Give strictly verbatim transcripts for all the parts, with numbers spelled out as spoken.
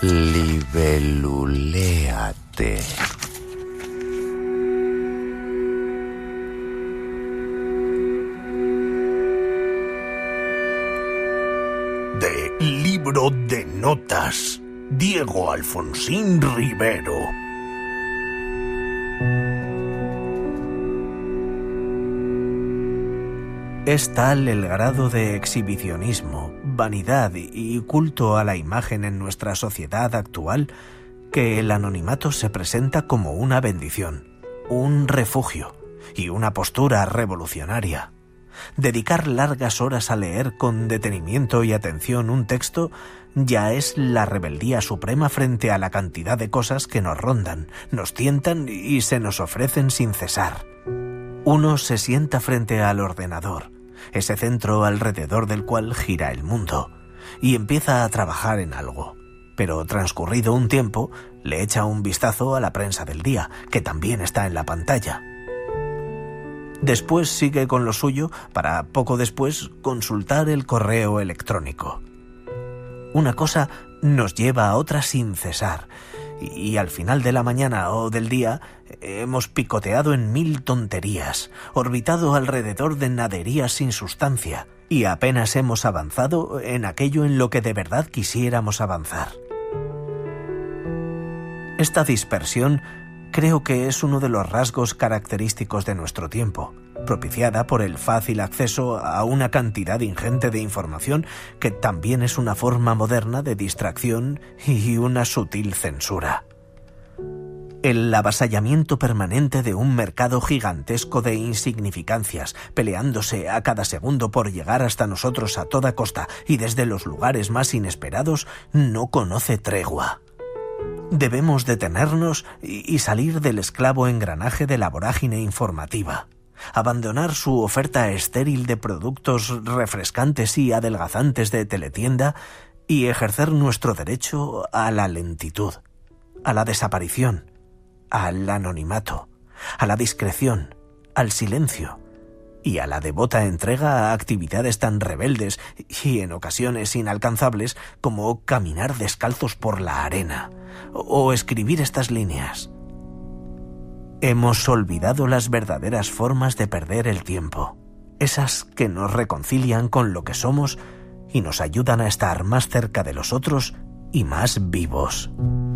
Libeluléate. De Libro de Notas, Diego Alfonsín Rivero. Es tal el grado de exhibicionismo, vanidad y culto a la imagen en nuestra sociedad actual que el anonimato se presenta como una bendición, un refugio y una postura revolucionaria. Dedicar largas horas a leer con detenimiento y atención un texto ya es la rebeldía suprema frente a la cantidad de cosas que nos rondan, nos tientan y se nos ofrecen sin cesar. Uno se sienta frente al ordenador, ese centro alrededor del cual gira el mundo, y empieza a trabajar en algo. Pero transcurrido un tiempo, le echa un vistazo a la prensa del día, que también está en la pantalla. Después sigue con lo suyo para poco después consultar el correo electrónico. Una cosa nos lleva a otra sin cesar, y al final de la mañana o del día hemos picoteado en mil tonterías, orbitado alrededor de naderías sin sustancia, y apenas hemos avanzado en aquello en lo que de verdad quisiéramos avanzar. Esta dispersión creo que es uno de los rasgos característicos de nuestro tiempo, propiciada por el fácil acceso a una cantidad ingente de información que también es una forma moderna de distracción y una sutil censura. El avasallamiento permanente de un mercado gigantesco de insignificancias, peleándose a cada segundo por llegar hasta nosotros a toda costa y desde los lugares más inesperados, no conoce tregua. Debemos detenernos y salir del esclavo engranaje de la vorágine informativa. Abandonar su oferta estéril de productos refrescantes y adelgazantes de teletienda y ejercer nuestro derecho a la lentitud, a la desaparición, al anonimato, a la discreción, al silencio y a la devota entrega a actividades tan rebeldes y en ocasiones inalcanzables como caminar descalzos por la arena o escribir estas líneas. Hemos olvidado las verdaderas formas de perder el tiempo, esas que nos reconcilian con lo que somos y nos ayudan a estar más cerca de los otros y más vivos.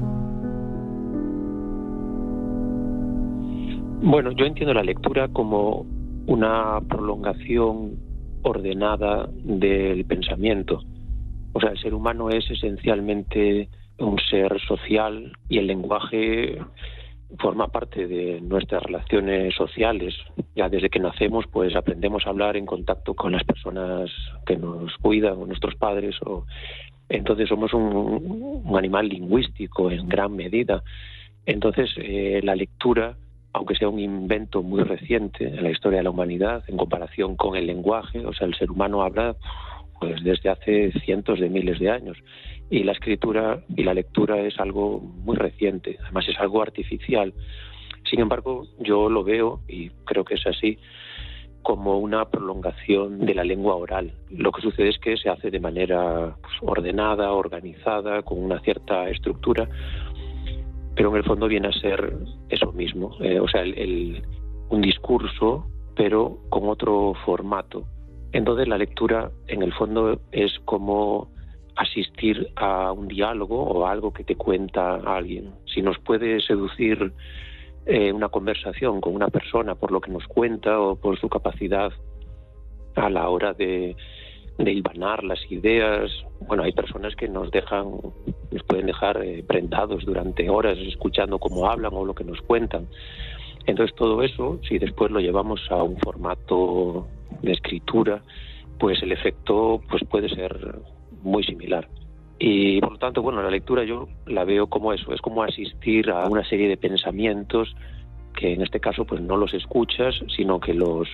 Bueno, yo entiendo la lectura como una prolongación ordenada del pensamiento. O sea, el ser humano es esencialmente un ser social y el lenguaje forma parte de nuestras relaciones sociales. Ya desde que nacemos, pues aprendemos a hablar en contacto con las personas que nos cuidan, o nuestros padres, o entonces somos un, un animal lingüístico en gran medida. Entonces, eh, la lectura, aunque sea un invento muy reciente en la historia de la humanidad, en comparación con el lenguaje, o sea, el ser humano habla pues desde hace cientos de miles de años. Y la escritura y la lectura es algo muy reciente, además es algo artificial. Sin embargo, yo lo veo, y creo que es así, como una prolongación de la lengua oral. Lo que sucede es que se hace de manera pues, ordenada, organizada, con una cierta estructura, pero en el fondo viene a ser eso mismo, eh, o sea, el, el, un discurso, pero con otro formato. Entonces la lectura, en el fondo, es como asistir a un diálogo o a algo que te cuenta alguien. Si nos puede seducir eh, una conversación con una persona por lo que nos cuenta o por su capacidad a la hora de, de hilvanar las ideas, bueno, hay personas que nos dejan, nos pueden dejar eh, prendados durante horas escuchando cómo hablan o lo que nos cuentan. Entonces todo eso, si después lo llevamos a un formato de escritura, pues el efecto pues puede ser muy similar. Y por lo tanto, bueno, la lectura yo la veo como eso, es como asistir a una serie de pensamientos que en este caso pues no los escuchas, sino que los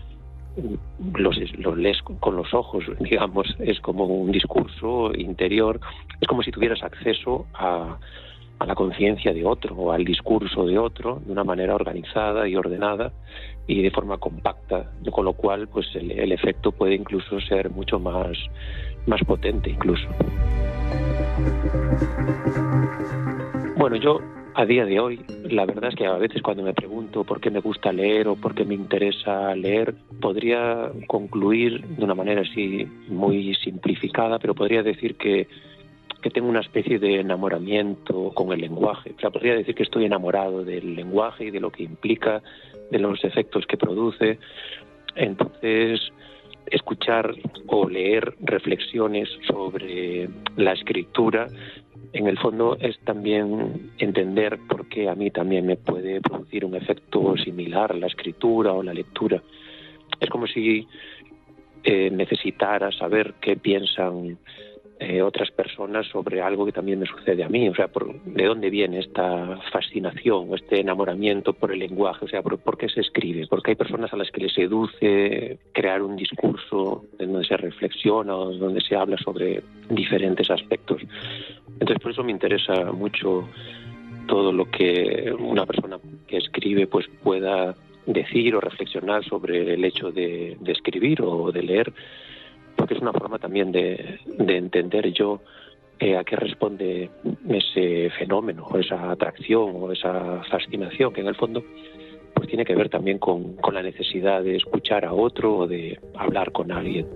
los, los lees con los ojos, digamos, es como un discurso interior, es como si tuvieras acceso a, a la conciencia de otro o al discurso de otro de una manera organizada y ordenada y de forma compacta, con lo cual pues el, el efecto puede incluso ser mucho más, más potente incluso. Bueno, yo a día de hoy, la verdad es que a veces cuando me pregunto por qué me gusta leer o por qué me interesa leer, podría concluir de una manera así muy simplificada, pero podría decir que, que tengo una especie de enamoramiento con el lenguaje. O sea, podría decir que estoy enamorado del lenguaje y de lo que implica, de los efectos que produce. Entonces, escuchar o leer reflexiones sobre la escritura, en el fondo es también entender por qué a mí también me puede producir un efecto similar la escritura o la lectura. Es como si eh, necesitara saber qué piensan eh, otras personas sobre algo que también me sucede a mí. O sea, por, ¿de dónde viene esta fascinación, este enamoramiento por el lenguaje? O sea, ¿por, por qué se escribe? Porque hay personas a las que les seduce crear un discurso en donde se reflexiona o donde se habla sobre diferentes aspectos. Entonces, por eso me interesa mucho todo lo que una persona que escribe pues pueda decir o reflexionar sobre el hecho de, de escribir o de leer, porque es una forma también de, de entender yo eh, a qué responde ese fenómeno, o esa atracción o esa fascinación, que en el fondo pues tiene que ver también con, con la necesidad de escuchar a otro o de hablar con alguien.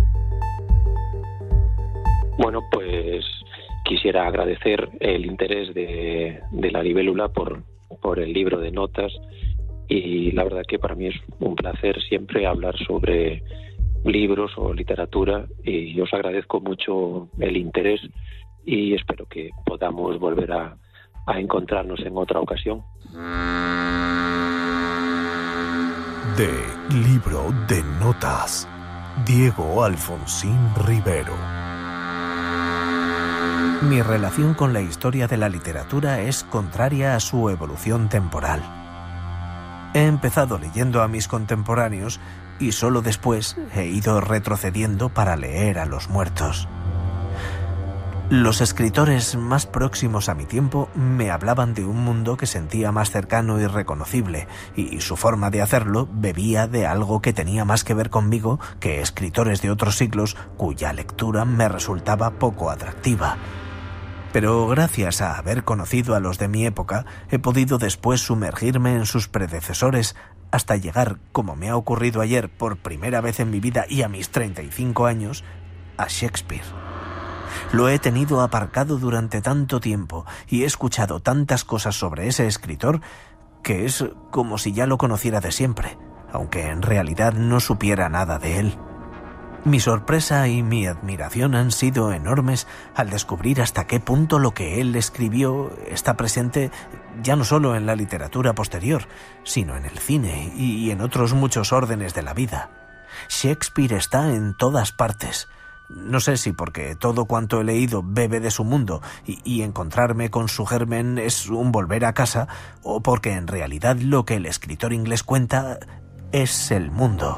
Bueno, pues quisiera agradecer el interés de, de la libélula por, por el libro de notas, y la verdad que para mí es un placer siempre hablar sobre libros o literatura, y os agradezco mucho el interés y espero que podamos volver a, a encontrarnos en otra ocasión. De Libro de Notas, Diego Alfonsín Rivero. Mi relación con la historia de la literatura es contraria a su evolución temporal. He empezado leyendo a mis contemporáneos y solo después he ido retrocediendo para leer a los muertos. Los escritores más próximos a mi tiempo me hablaban de un mundo que sentía más cercano y reconocible, y su forma de hacerlo bebía de algo que tenía más que ver conmigo que escritores de otros siglos cuya lectura me resultaba poco atractiva. Pero gracias a haber conocido a los de mi época, he podido después sumergirme en sus predecesores hasta llegar, como me ha ocurrido ayer por primera vez en mi vida y a mis treinta y cinco años, a Shakespeare. Lo he tenido aparcado durante tanto tiempo y he escuchado tantas cosas sobre ese escritor que es como si ya lo conociera de siempre, aunque en realidad no supiera nada de él. Mi sorpresa y mi admiración han sido enormes al descubrir hasta qué punto lo que él escribió está presente ya no solo en la literatura posterior, sino en el cine y en otros muchos órdenes de la vida. Shakespeare está en todas partes. No sé si porque todo cuanto he leído bebe de su mundo y, y encontrarme con su germen es un volver a casa, o porque en realidad lo que el escritor inglés cuenta es el mundo.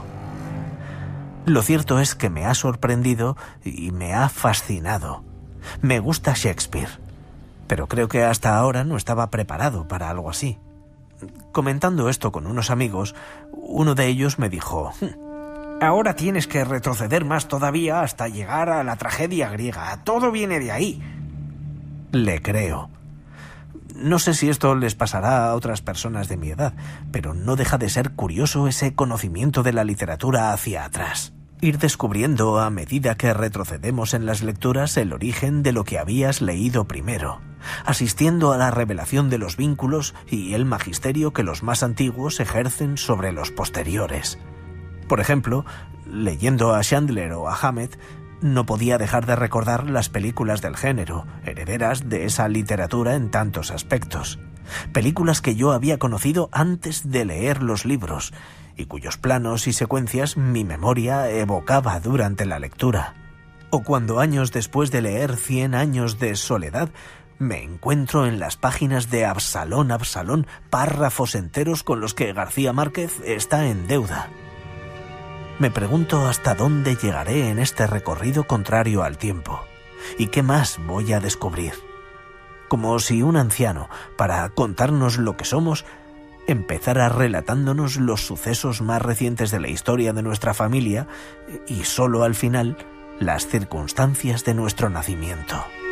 Lo cierto es que me ha sorprendido y me ha fascinado. Me gusta Shakespeare, pero creo que hasta ahora no estaba preparado para algo así. Comentando esto con unos amigos, uno de ellos me dijo: «Ahora tienes que retroceder más todavía hasta llegar a la tragedia griega. Todo viene de ahí». Le creo. No sé si esto les pasará a otras personas de mi edad, pero no deja de ser curioso ese conocimiento de la literatura hacia atrás. Ir descubriendo a medida que retrocedemos en las lecturas el origen de lo que habías leído primero, asistiendo a la revelación de los vínculos y el magisterio que los más antiguos ejercen sobre los posteriores. Por ejemplo, leyendo a Chandler o a Hammett, no podía dejar de recordar las películas del género, herederas de esa literatura en tantos aspectos. Películas que yo había conocido antes de leer los libros y cuyos planos y secuencias mi memoria evocaba durante la lectura. O cuando años después de leer Cien años de soledad, me encuentro en las páginas de Absalón, Absalón, párrafos enteros con los que García Márquez está en deuda. Me pregunto hasta dónde llegaré en este recorrido contrario al tiempo, y qué más voy a descubrir. Como si un anciano, para contarnos lo que somos, empezara relatándonos los sucesos más recientes de la historia de nuestra familia y solo al final las circunstancias de nuestro nacimiento.